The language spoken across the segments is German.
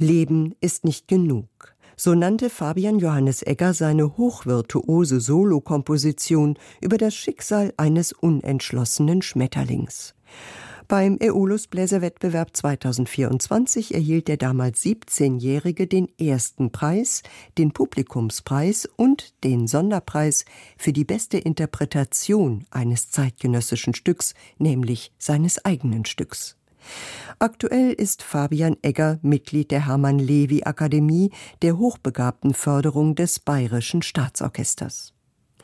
Leben ist nicht genug. So nannte Fabian Johannes Egger seine hochvirtuose Solokomposition über das Schicksal eines unentschlossenen Schmetterlings. Beim Aeolus-Bläserwettbewerb 2024 erhielt der damals 17-Jährige den ersten Preis, den Publikumspreis und den Sonderpreis für die beste Interpretation eines zeitgenössischen Stücks, nämlich seines eigenen Stücks. Aktuell ist Fabian Egger Mitglied der Hermann-Levi-Akademie der Hochbegabtenförderung des Bayerischen Staatsorchesters.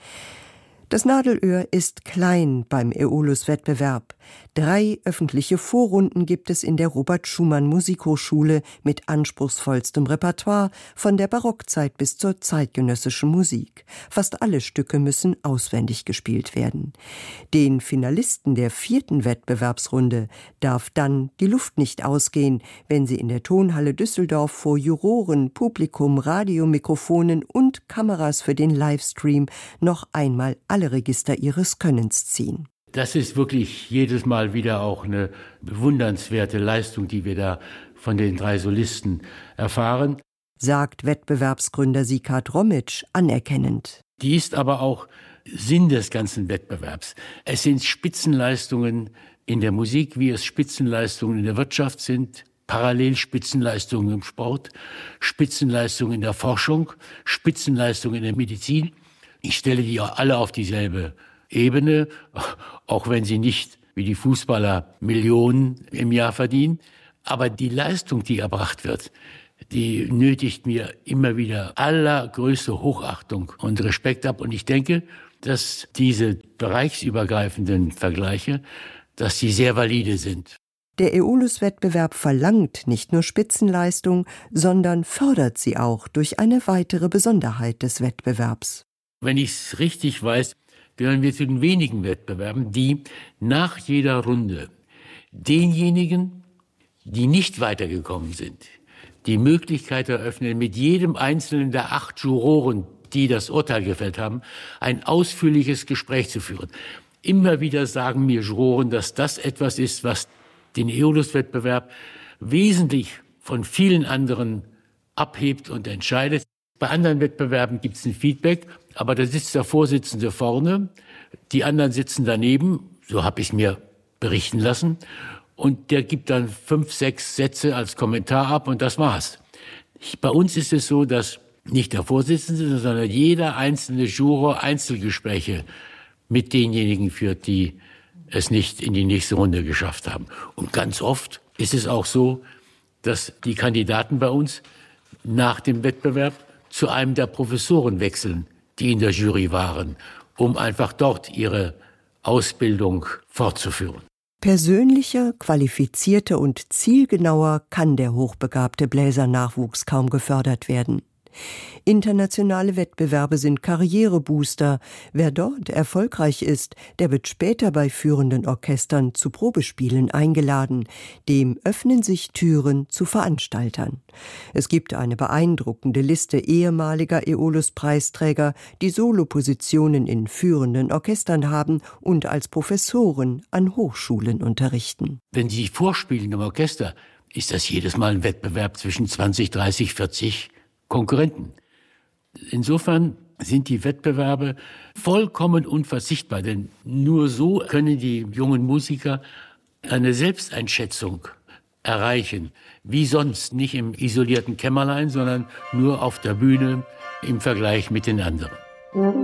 Das Nadelöhr ist klein beim Aeolus-Wettbewerb. 3 öffentliche Vorrunden gibt es in der Robert-Schumann-Musikhochschule mit anspruchsvollstem Repertoire von der Barockzeit bis zur zeitgenössischen Musik. Fast alle Stücke müssen auswendig gespielt werden. Den Finalisten der 4. Wettbewerbsrunde darf dann die Luft nicht ausgehen, wenn sie in der Tonhalle Düsseldorf vor Juroren, Publikum, Radiomikrofonen und Kameras für den Livestream noch einmal alle Register ihres Könnens ziehen. Das ist wirklich jedes Mal wieder auch eine bewundernswerte Leistung, die wir da von den 3 Solisten erfahren, sagt Wettbewerbsgründer Sikard Romitsch anerkennend. Die ist aber auch Sinn des ganzen Wettbewerbs. Es sind Spitzenleistungen in der Musik, wie es Spitzenleistungen in der Wirtschaft sind, parallel Spitzenleistungen im Sport, Spitzenleistungen in der Forschung, Spitzenleistungen in der Medizin. Ich stelle die alle auf dieselbe Ebene, auch wenn sie nicht wie die Fußballer Millionen im Jahr verdienen. Aber die Leistung, die erbracht wird, die nötigt mir immer wieder allergrößte Hochachtung und Respekt ab. Und ich denke, dass diese bereichsübergreifenden Vergleiche, dass sie sehr valide sind. Der Aeolus-Wettbewerb verlangt nicht nur Spitzenleistung, sondern fördert sie auch durch eine weitere Besonderheit des Wettbewerbs. Wenn ich es richtig weiß, gehören wir zu den wenigen Wettbewerben, die nach jeder Runde denjenigen, die nicht weitergekommen sind, die Möglichkeit eröffnen, mit jedem einzelnen der 8 Juroren, die das Urteil gefällt haben, ein ausführliches Gespräch zu führen. Immer wieder sagen mir Juroren, dass das etwas ist, was den Aeolus-Wettbewerb wesentlich von vielen anderen abhebt und entscheidet. Bei anderen Wettbewerben gibt es ein Feedback, aber da sitzt der Vorsitzende vorne, die anderen sitzen daneben, so habe ich es mir berichten lassen, und der gibt dann 5, 6 Sätze als Kommentar ab und das war's. Bei uns ist es so, dass nicht der Vorsitzende, sondern jeder einzelne Juror Einzelgespräche mit denjenigen führt, die es nicht in die nächste Runde geschafft haben. Und ganz oft ist es auch so, dass die Kandidaten bei uns nach dem Wettbewerb zu einem der Professoren wechseln, die in der Jury waren, um einfach dort ihre Ausbildung fortzuführen. Persönlicher, qualifizierter und zielgenauer kann der hochbegabte Bläsernachwuchs kaum gefördert werden. Internationale Wettbewerbe sind Karrierebooster. Wer dort erfolgreich ist, der wird später bei führenden Orchestern zu Probespielen eingeladen. Dem öffnen sich Türen zu Veranstaltern. Es gibt eine beeindruckende Liste ehemaliger Aeolus-Preisträger, die Solopositionen in führenden Orchestern haben und als Professoren an Hochschulen unterrichten. Wenn Sie vorspielen im Orchester, ist das jedes Mal ein Wettbewerb zwischen 20, 30, 40 Konkurrenten. Insofern sind die Wettbewerbe vollkommen unverzichtbar, denn nur so können die jungen Musiker eine Selbsteinschätzung erreichen, wie sonst, nicht im isolierten Kämmerlein, sondern nur auf der Bühne im Vergleich mit den anderen.